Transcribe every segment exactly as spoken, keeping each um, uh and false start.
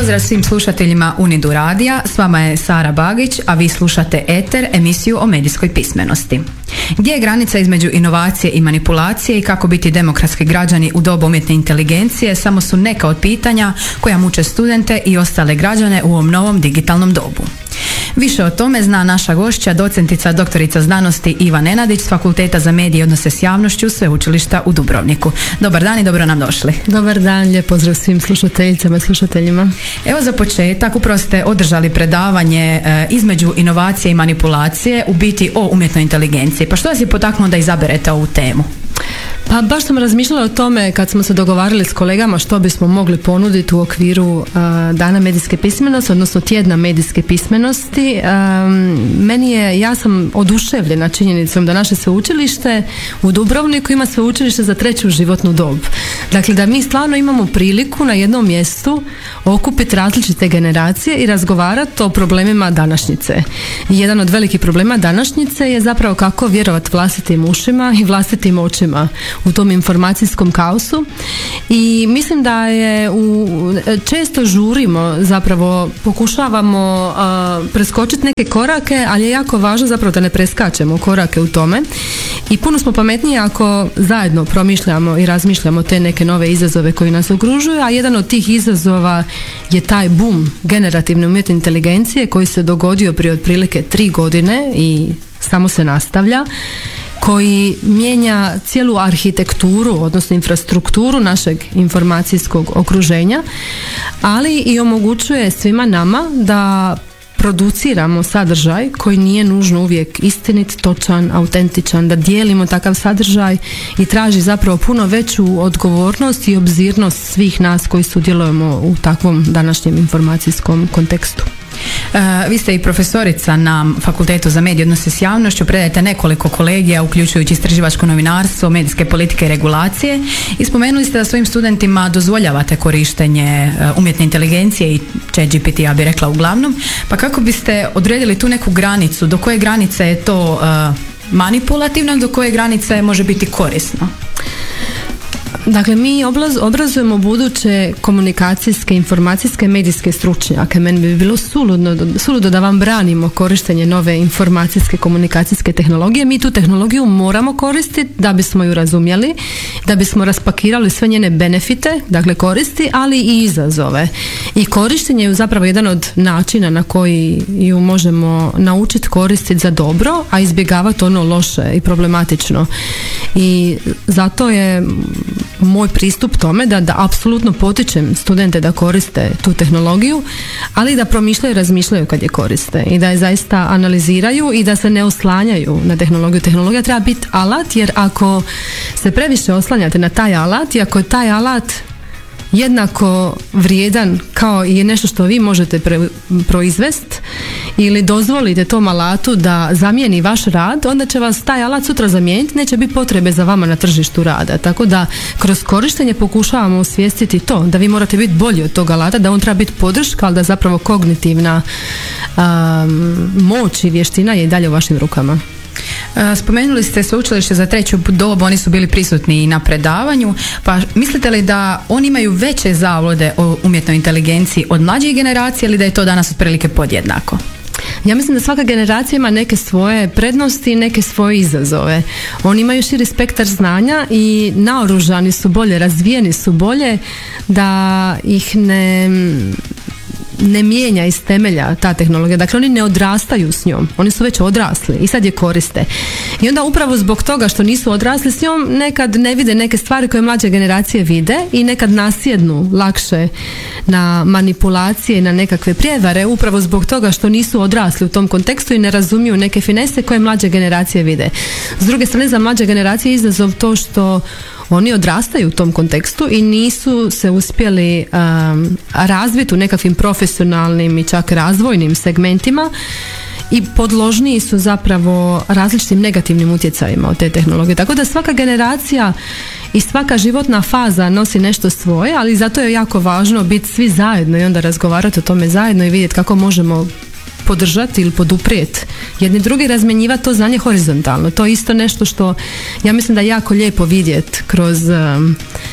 Pozdrav svim slušateljima Unidu radija, s vama je Sara Bagić, a vi slušate Eter, emisiju o medijskoj pismenosti. Gdje je granica između inovacije i manipulacije i kako biti demokratski građani u dobu umjetne inteligencije samo su neka od pitanja koja muče studente i ostale građane u ovom novom digitalnom dobu. Više o tome zna naša gošća, docentica doktorica znanosti Iva Nenadić s Fakulteta za medije i odnose s javnošću Sveučilišta u Dubrovniku. Dobar dan i dobro nam došli. Dobar dan, lijep pozdrav svim slušateljicama i slušateljima. Evo za početak, upravo ste održali predavanje e, između inovacije i manipulacije, u biti o umjetnoj inteligenciji. Pa što vas je potaknulo da izaberete ovu temu? Pa baš sam razmišljala o tome kad smo se dogovarali s kolegama što bismo mogli ponuditi u okviru uh, Dana medijske pismenosti, odnosno tjedna medijske pismenosti. Um, meni je, ja sam oduševljena činjenicom da naše sveučilište u Dubrovniku ima sveučilište za treću životnu dob. Dakle, da mi stvarno imamo priliku na jednom mjestu okupiti različite generacije i razgovarati o problemima današnjice. I jedan od velikih problema današnjice je zapravo kako vjerovati vlastitim ušima i vlastitim očima u tom informacijskom kaosu, i mislim da je u, često žurimo, zapravo pokušavamo uh, preskočiti neke korake, ali je jako važno zapravo da ne preskačemo korake u tome, i puno smo pametniji ako zajedno promišljamo i razmišljamo te neke nove izazove koji nas okružuju, a jedan od tih izazova je taj boom generativne umjetne inteligencije koji se dogodio prije otprilike tri godine i samo se nastavlja, koji mijenja cijelu arhitekturu, odnosno infrastrukturu našeg informacijskog okruženja, ali i omogućuje svima nama da produciramo sadržaj koji nije nužno uvijek istinit, točan, autentičan, da dijelimo takav sadržaj i traži zapravo puno veću odgovornost i obzirnost svih nas koji sudjelujemo u takvom današnjem informacijskom kontekstu. Uh, vi ste i profesorica na Fakultetu za medije i odnose s javnošću, predajete nekoliko kolegija uključujući istraživačko novinarstvo, medijske politike i regulacije, i spomenuli ste da svojim studentima dozvoljavate korištenje uh, umjetne inteligencije i chat G P T, ja bih rekla uglavnom. Pa kako biste odredili tu neku granicu, do koje granice je to uh, manipulativno, do koje granice može biti korisno? Dakle, mi obrazujemo buduće komunikacijske, informacijske, medijske stručnjake. Meni bi bilo suludo, suludo da vam branimo korištenje nove informacijske, komunikacijske tehnologije. Mi tu tehnologiju moramo koristiti da bismo ju razumjeli, da bismo raspakirali sve njene benefite, dakle koristi, ali i izazove. I korištenje je zapravo jedan od načina na koji ju možemo naučiti koristiti za dobro, a izbjegavati ono loše i problematično. I zato je moj pristup tome da, da apsolutno potičem studente da koriste tu tehnologiju, ali da promišljaju i razmišljaju kad je koriste i da je zaista analiziraju i da se ne oslanjaju na tehnologiju. Tehnologija treba biti alat, jer ako se previše oslanjate na taj alat i ako je taj alat jednako vrijedan kao i nešto što vi možete pre, proizvest ili dozvolite tom alatu da zamijeni vaš rad, onda će vas taj alat sutra zamijeniti, neće biti potrebe za vama na tržištu rada. Tako da kroz korištenje pokušavamo osvijestiti to, da vi morate biti bolji od tog alata, da on treba biti podrška, ali da zapravo kognitivna um, moć i vještina je i dalje u vašim rukama. Spomenuli ste sveučilište za treću dobu, oni su bili prisutni i na predavanju, pa mislite li da oni imaju veće zavode o umjetnoj inteligenciji od mlađih generacija ili da je to danas otprilike podjednako? Ja mislim da svaka generacija ima neke svoje prednosti i neke svoje izazove. Oni imaju širi spektar znanja i naoružani su bolje, razvijeni su bolje, da ih ne... ne mijenja iz temelja ta tehnologija. Dakle, oni ne odrastaju s njom. Oni su već odrasli i sad je koriste. I onda upravo zbog toga što nisu odrasli s njom, nekad ne vide neke stvari koje mlađe generacije vide i nekad nasjednu lakše na manipulacije i na nekakve prijevare, upravo zbog toga što nisu odrasli u tom kontekstu i ne razumiju neke finese koje mlađe generacije vide. S druge strane, za mlađe generacije je izazov to što oni odrastaju u tom kontekstu i nisu se uspjeli um, razviti u nekakvim profesionalnim i čak razvojnim segmentima i podložniji su zapravo različitim negativnim utjecajima od te tehnologije. Tako da svaka generacija i svaka životna faza nosi nešto svoje, ali zato je jako važno biti svi zajedno i onda razgovarati o tome zajedno i vidjeti kako možemo podržati ili poduprijeti jedni drugi, razmjenjivati to znanje horizontalno. To je isto nešto što ja mislim da je jako lijepo vidjeti kroz um,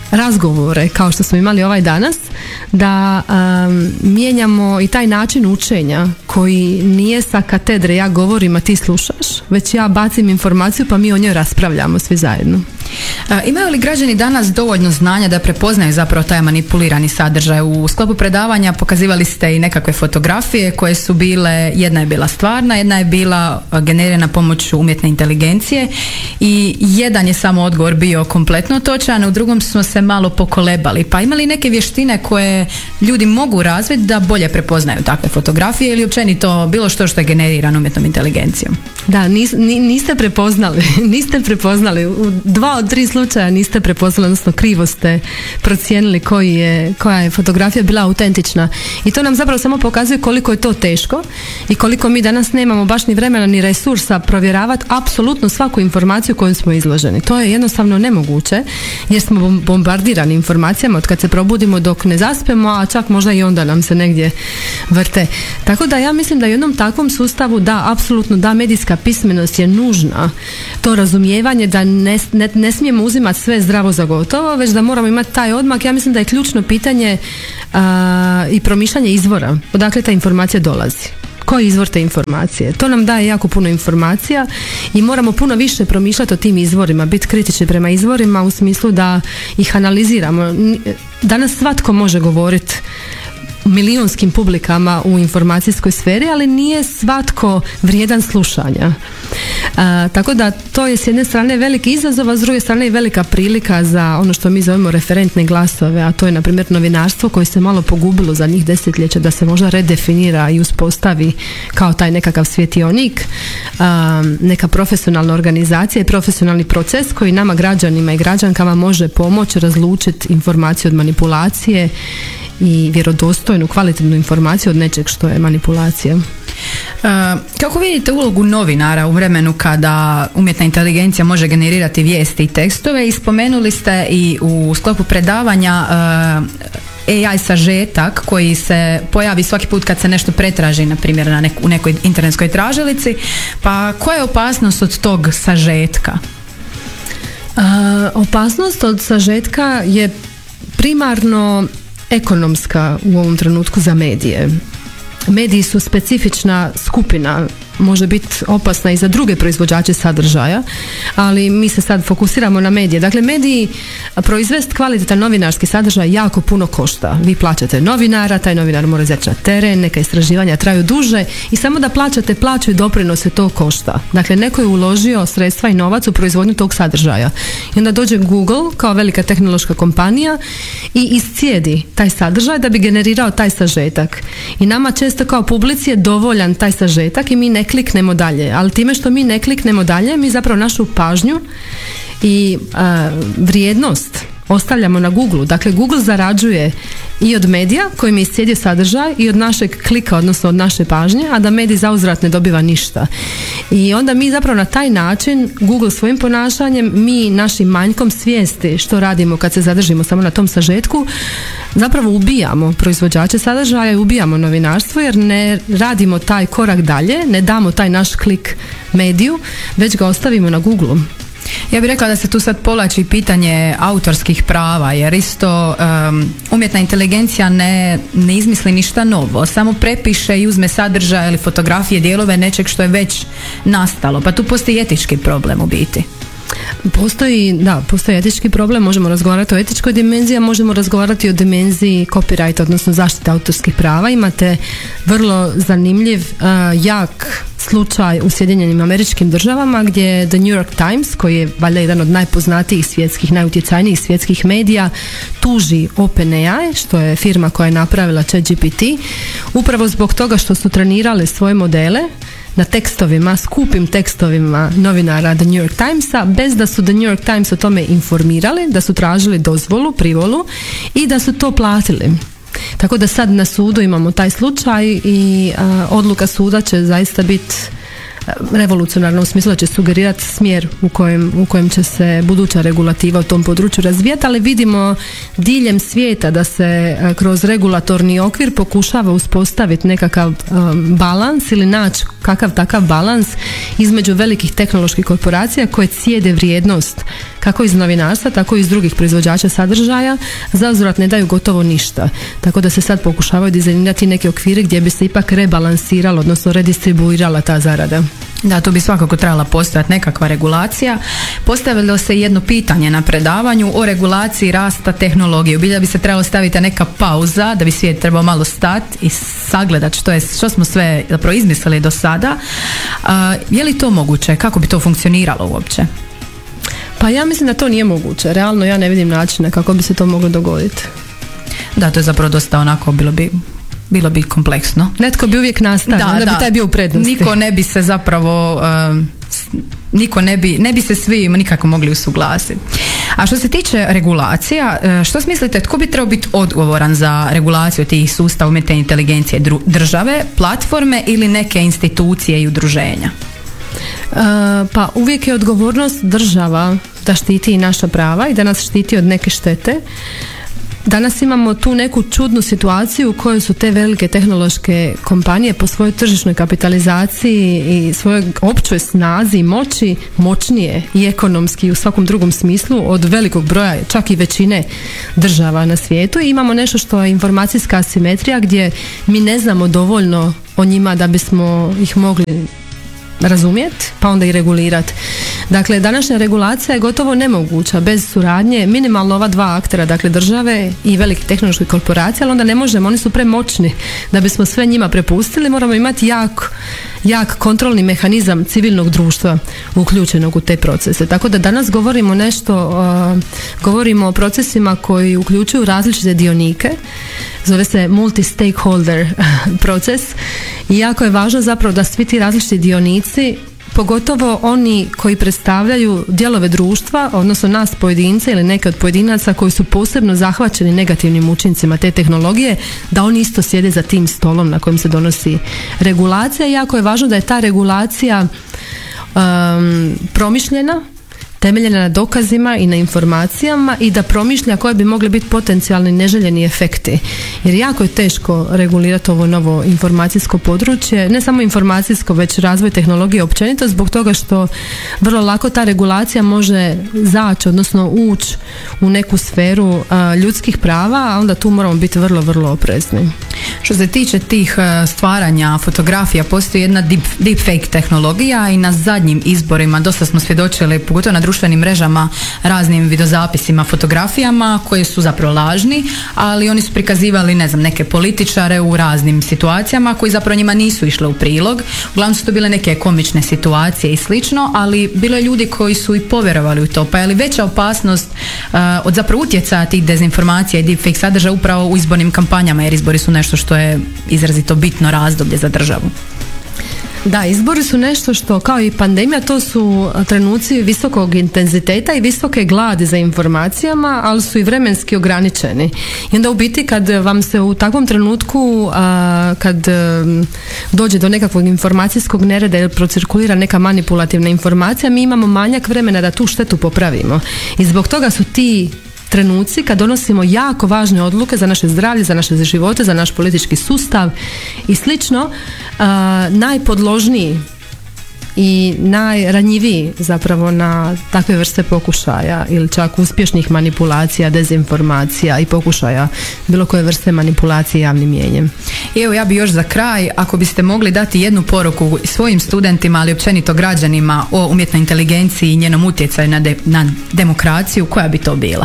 razgovore kao što smo imali ovaj danas, da um, mijenjamo i taj način učenja koji nije sa katedre ja govorim a ti slušaš, već ja bacim informaciju pa mi o njoj raspravljamo svi zajedno. E, imaju li građani danas dovoljno znanja da prepoznaju zapravo taj manipulirani sadržaj? U sklopu predavanja pokazivali ste i nekakve fotografije koje su bile, jedna je bila stvarna, jedna je bila generirana pomoću umjetne inteligencije i jedan je samo odgovor bio kompletno točan, u drugom smo se malo pokolebali. Pa imali neke vještine koje ljudi mogu razviti da bolje prepoznaju takve fotografije ili općenito bilo što što je generirano umjetnom inteligencijom? Da, nis, niste prepoznali, niste prepoznali. U dva od tri slučaja niste prepoznali, odnosno krivo ste procijenili koji je, koja je fotografija bila autentična. I to nam zapravo samo pokazuje koliko je to teško i koliko mi danas nemamo baš ni vremena ni resursa provjeravati apsolutno svaku informaciju kojom smo izloženi. To je jednostavno nemoguće jer smo bombardirani informacijama od kad se probudimo dok ne zaspemo, a čak možda i onda nam se negdje vrte. Tako da ja mislim da u jednom takvom sustavu da, apsolutno da, medijska pismenost je nužna. To razumijevanje da ne, ne, ne smijemo uzimati sve zdravo za gotovo, već da moramo imati taj odmak. Ja mislim da je ključno pitanje a, i promišljanje izvora. Odakle ta informacija dolazi? Koji je izvor te informacije? To nam daje jako puno informacija i moramo puno više promišljati o tim izvorima, biti kritični prema izvorima u smislu da ih analiziramo. Danas svatko može govoriti milijunskim publikama u informacijskoj sferi, ali nije svatko vrijedan slušanja. A, tako da to je s jedne strane veliki izazov, a s druge strane i velika prilika za ono što mi zovemo referentne glasove, a to je na primjer novinarstvo koje se malo pogubilo zadnjih desetljeća da se možda redefinira i uspostavi kao taj nekakav svjetionik, a, neka profesionalna organizacija i profesionalni proces koji nama građanima i građankama može pomoći razlučiti informaciju od manipulacije i vjerodostojnu, kvalitetnu informaciju od nečeg što je manipulacija. Uh, kako vidite ulogu novinara u vremenu kada umjetna inteligencija može generirati vijesti i tekstove? I spomenuli ste i u sklopu predavanja uh, A I sažetak koji se pojavi svaki put kad se nešto pretraži, na primjer na nek- u nekoj internetskoj tražilici. Pa koja je opasnost od tog sažetka? Uh, opasnost od sažetka je primarno ekonomska u ovom trenutku za medije. Mediji su specifična skupina, može biti opasna i za druge proizvođače sadržaja, ali mi se sad fokusiramo na medije. Dakle, mediji proizvesti kvalitetan novinarski sadržaj jako puno košta. Vi plaćate novinara, taj novinar mora izaći na teren, neka istraživanja traju duže i samo da plaćate plaću i doprinose to košta. Dakle, neko je uložio sredstva i novac u proizvodnju tog sadržaja. I onda dođe Google kao velika tehnološka kompanija i iscijedi taj sadržaj da bi generirao taj sažetak. I nama često kao publici je dovoljan taj sažetak i mi ne kliknemo dalje, ali time što mi ne kliknemo dalje, mi zapravo našu pažnju i a, vrijednost ostavljamo na Google. Dakle, Google zarađuje i od medija koji mi iscijedio sadržaj i od našeg klika, odnosno od naše pažnje, a da medij zauzvrat ne dobiva ništa. I onda mi zapravo na taj način, Google svojim ponašanjem, mi našim manjkom svijesti što radimo kad se zadržimo samo na tom sažetku, zapravo ubijamo proizvođače sadržaja i ubijamo novinarstvo jer ne radimo taj korak dalje, ne damo taj naš klik mediju, već ga ostavimo na Google. Ja bih rekla da se tu sad povlači pitanje autorskih prava, jer isto um, umjetna inteligencija ne, ne izmisli ništa novo, samo prepiše i uzme sadržaj ili fotografije, dijelove nečeg što je već nastalo, pa tu postoji etički problem u biti. Postoji, da, postoji etički problem, možemo razgovarati o etičkoj dimenziji, a možemo razgovarati o dimenziji copyright, odnosno zaštite autorskih prava. Imate vrlo zanimljiv, uh, jak slučaj u Sjedinjenim Američkim Državama gdje The New York Times, koji je valjda jedan od najpoznatijih svjetskih, najutjecajnijih svjetskih medija, tuži OpenAI, što je firma koja je napravila ChatGPT, upravo zbog toga što su trenirale svoje modele na tekstovima, skupim tekstovima novinara The New York Timesa, bez da su The New York Times o tome informirali, da su tražili dozvolu, privolu i da su to platili. Tako da sad na sudu imamo taj slučaj i a, odluka suda će zaista biti revolucionarna u smislu da će sugerirati smjer u kojem, u kojem će se buduća regulativa u tom području razvijati, ali vidimo diljem svijeta da se kroz regulatorni okvir pokušava uspostaviti nekakav um, balans ili naći kakav takav balans između velikih tehnoloških korporacija koje cijede vrijednost kako iz novinarstva, tako i iz drugih proizvođača sadržaja, za uzvrat ne daju gotovo ništa. Tako da se sad pokušavaju dizajnirati neke okvire gdje bi se ipak rebalansiralo, odnosno redistribuirala ta zarada. Da, tu bi svakako trebala postojati nekakva regulacija. Postavilo se jedno pitanje na predavanju o regulaciji rasta tehnologije. Bilja bi se trebalo staviti neka pauza, da bi svijet trebao malo stati i sagledati što, je, što smo sve zapravo izmislili do sada. A, je li to moguće? Kako bi to funkcioniralo uopće? Pa ja mislim da to nije moguće. Realno ja ne vidim načina kako bi se to moglo dogoditi. Da, to je zapravo dosta onako, bilo bi bilo bi kompleksno. Netko bi uvijek nastavio, onda da. bi taj bio u prednosti. Niko ne bi se zapravo um, niko ne bi, ne bi se svi nikako mogli usuglasiti. A što se tiče regulacija, što smislite, tko bi trebao biti odgovoran za regulaciju tih sustava umjetne inteligencije? Države, platforme ili neke institucije i udruženja? Uh, pa uvijek je odgovornost država da štiti i naša prava i da nas štiti od neke štete. Danas imamo tu neku čudnu situaciju u kojoj su te velike tehnološke kompanije po svojoj tržišnoj kapitalizaciji i svojoj općoj snazi i moći moćnije i ekonomski i u svakom drugom smislu od velikog broja, čak i većine država na svijetu. I imamo nešto što je informacijska asimetrija gdje mi ne znamo dovoljno o njima da bismo ih mogli razumjeti, pa onda i regulirati. Dakle, današnja regulacija je gotovo nemoguća bez suradnje minimalno ova dva aktera, dakle države i velike tehnološke korporacije, ali onda ne možemo, oni su premoćni da bismo sve njima prepustili, moramo imati jak, jak kontrolni mehanizam civilnog društva uključenog u te procese. Tako da danas govorimo nešto, uh, govorimo o procesima koji uključuju različite dionike, zove se multi-stakeholder proces i jako je važno zapravo da svi ti različiti dionici, pogotovo oni koji predstavljaju dijelove društva, odnosno nas pojedince ili neke od pojedinaca koji su posebno zahvaćeni negativnim učincima te tehnologije, da oni isto sjede za tim stolom na kojem se donosi regulacija. I jako je važno da je ta regulacija um, promišljena, temeljena na dokazima i na informacijama i da promišlja koje bi mogli biti potencijalni neželjeni efekti. Jer jako je teško regulirati ovo novo informacijsko područje, ne samo informacijsko, već razvoj tehnologije općenito, zbog toga što vrlo lako ta regulacija može zaći, odnosno ući u neku sferu a, ljudskih prava, a onda tu moramo biti vrlo, vrlo oprezni. Što se tiče tih stvaranja fotografija, postoji jedna deep, deepfake tehnologija i na zadnjim izborima dosta smo svjedočili, pogotovo na društvenim mrežama, raznim videozapisima, fotografijama koje su zapravo lažni, ali oni su prikazivali, ne znam, neke političare u raznim situacijama koji zapravo njima nisu išle u prilog. Uglavnom su to bile neke komične situacije i slično, ali bilo je ljudi koji su i povjerovali u to. Pa je li veća opasnost uh, od zapravo utjecaja tih dezinformacija i deepfake sadržaja upravo u izbornim kampanjama, jer izbori su nešto što je izrazito bitno razdoblje za državu? Da, izbori su nešto što, kao i pandemija, to su trenuci visokog intenziteta i visoke gladi za informacijama, ali su i vremenski ograničeni. I onda u biti kad vam se u takvom trenutku, a, kad a, dođe do nekakvog informacijskog nereda ili procirkulira neka manipulativna informacija, mi imamo manjak vremena da tu štetu popravimo. I zbog toga su ti trenuci kad donosimo jako važne odluke za naše zdravlje, za naše živote, za naš politički sustav i slično, uh, najpodložniji i najranjiviji zapravo na takve vrste pokušaja ili čak uspješnih manipulacija, dezinformacija i pokušaja bilo koje vrste manipulacije javnim mnijenjem. I evo, ja bi još za kraj, ako biste mogli dati jednu poruku svojim studentima, ali općenito građanima o umjetnoj inteligenciji i njenom utjecaju na, de, na demokraciju, koja bi to bila?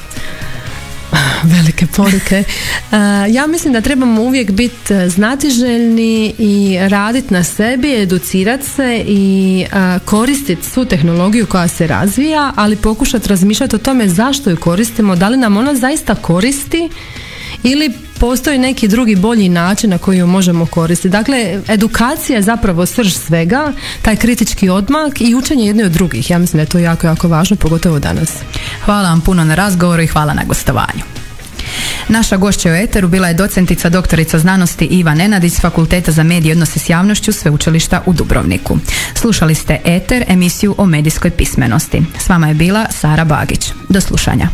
Velike poruke. Ja mislim da trebamo uvijek biti znatiželjni i raditi na sebi, educirati se i koristiti svu tehnologiju koja se razvija, ali pokušati razmišljati o tome zašto ju koristimo, da li nam ona zaista koristi ili postoji neki drugi bolji način na koji ju možemo koristiti. Dakle, edukacija je zapravo srž svega, taj kritički odmak i učenje jedne od drugih. Ja mislim da je to jako, jako važno, pogotovo danas. Hvala vam puno na razgovoru i hvala na gostovanju. Naša gošća u eteru bila je docentica doktorica znanosti Iva Nenadić s Fakulteta za medije i odnose s javnošću Sveučilišta u Dubrovniku. Slušali ste Eter, emisiju o medijskoj pismenosti. S vama je bila Sara Bagić. Do slušanja.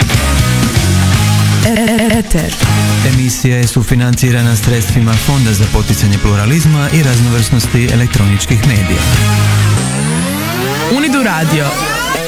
Eter. Emisija je sufinancirana sredstvima Fonda za poticanje pluralizma i raznovrsnosti elektroničkih medija. Unidu radio.